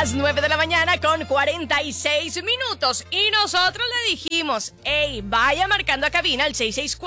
las 9 de la mañana con 46 minutos. Y nosotros le dijimos, hey, vaya marcando a cabina al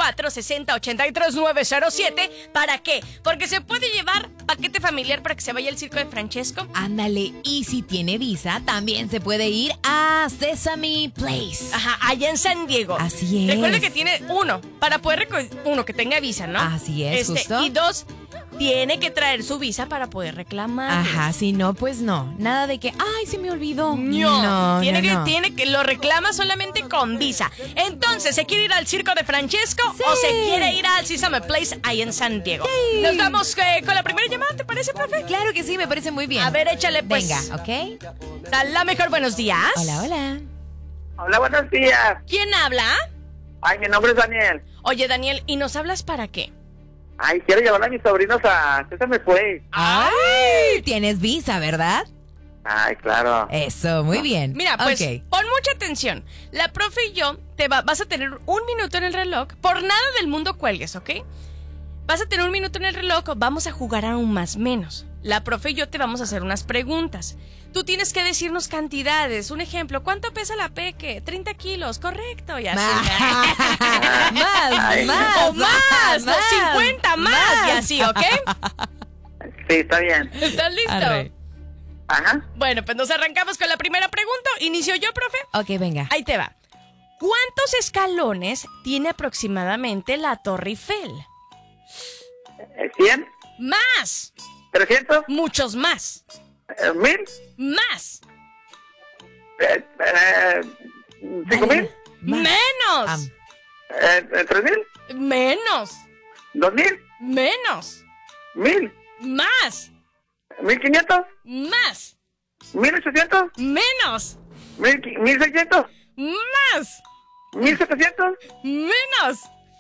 664-6083-907. ¿Para qué? Porque se puede llevar paquete familiar para que se vaya al circo de Francesco. Ándale, y si tiene visa, también se puede ir a Sesame Place. Ajá, allá en San Diego. Así es. Recuerde que tiene para poder uno que tenga visa, ¿no? Así es, justo. Y 2, tiene que traer su visa para poder reclamar. Ajá, si no, pues no. Nada de que, ay, se me olvidó. No, tiene no. que lo reclama solamente con visa. Entonces, ¿se quiere ir al circo de Francesco o se quiere ir al Sesame Place ahí en San Diego? Sí. Nos vamos con la primera llamada, ¿te parece, profe? Claro que sí, me parece muy bien. A ver, échale pues. Venga, ¿ok? A la mejor, buenos días. Hola, hola. Hola, buenos días. ¿Quién habla? Ay, mi nombre es Daniel. Oye, Daniel, ¿y nos hablas para qué? Ay, quiero llevar a mis sobrinos a Sesame Place. Ay, tienes visa, ¿verdad? Ay, claro. Eso, muy bien. Mira, pues, Ok. pon mucha atención. La profe y yo vas a tener 1 minuto en el reloj. Por nada del mundo cuelgues, ¿ok? Vas a tener 1 minuto en el reloj. Vamos a jugar a un más menos. La profe y yo te vamos a hacer unas preguntas. Tú tienes que decirnos cantidades. Un ejemplo, ¿cuánto pesa la peque? 30 kilos, correcto. Y así. Más. O más, no, 50 más. Y así, ¿ok? Sí, está bien. ¿Estás listo? Arre. Ajá. Bueno, pues nos arrancamos con la primera pregunta. ¿Inicio yo, profe? Ok, venga. Ahí te va. ¿Cuántos escalones tiene aproximadamente la Torre Eiffel? 100, Más. 300, Muchos más. 1000, Más. 5000, Menos. 3000, Menos. 2000, Menos. 1000, Más. 1500, Más. 1800, Menos. 1600, Más. 1700, Menos.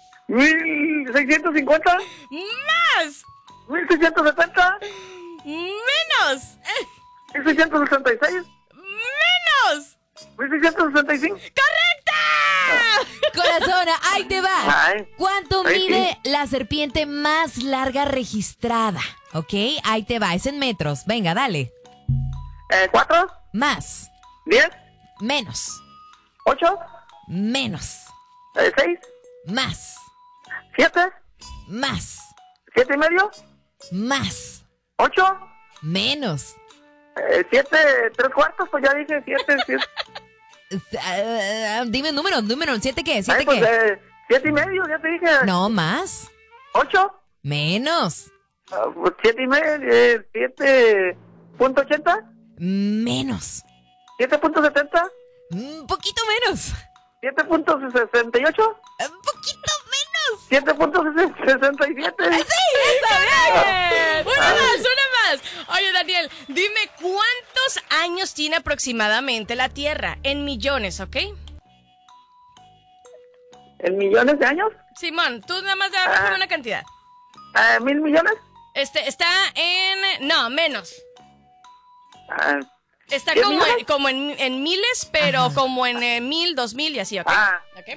1650, Más. 1670, Menos. 1666, Menos. 1665. ¡Correcta! Corazona, ahí te va. Ay. ¿Cuánto Ay, mide la serpiente más larga registrada? ¿Ok? Ahí te va, es en metros. Venga, dale. 4, Más. 10, Menos. 8, Menos. 6, Más. 7, Más. 7 y medio, Más. 8, Menos. 7, 3 cuartos, pues ya dije 7, 7. Dime un número. ¿Siete qué? ¿Siete Ay, pues qué? 7 y medio, ya te dije. No, más. 8, Menos. 7 y medio, 7.80, Menos. 7.70, Un poquito menos. 7.68, Un poquito menos. 7.67. Una más. Oye, Daniel, dime cuántos años tiene aproximadamente la Tierra en millones, ¿ok? ¿En millones de años? Simón, tú nada más dame una cantidad. ¿1,000 millones? Está en... No, menos. Ah, Está 10 como, millones. como en miles, pero Ajá. como en 1000, 2000 y así, ¿ok? ok.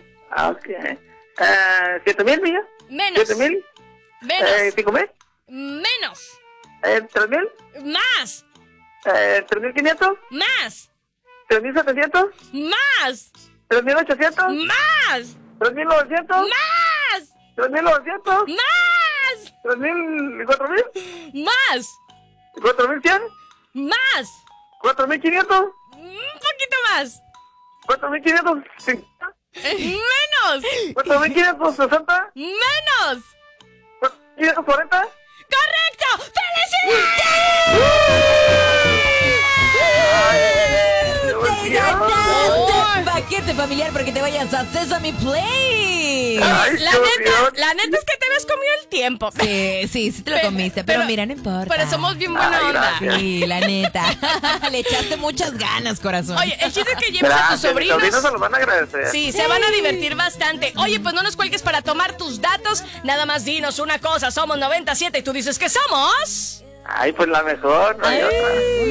7,000 millones. Menos. 7,000. Menos. 5,000. Menos. 3,000. Más. 3,500. Más. 3,700. Más. 3,800. Más. 3,900. Más. 3,900. Más. 4,000. Más. 4,100. Más. 4,500. Un poquito más. 4,550. Menos. 4,560. Menos. 4,540. ¡Correcto! ¡Felicidades! ¡Te ganaste paquete familiar porque te vayas a Sesame Place! Ay, La qué neta es que te habías comido el tiempo. Sí te lo comiste, pero mira, no importa. Pero somos bien buena Ay, onda. gracias. Sí, la neta. Le echaste muchas ganas, corazón. Oye, el chiste es que lleves a tus Gracias, mis sobrinos. sobrinos se los van a agradecer. Sí, se van a divertir bastante. Oye, pues no nos cuelgues para tomar tus datos. Nada más dinos una cosa, somos 97 y tú dices que somos... Ay, pues la mejor, no hay otra.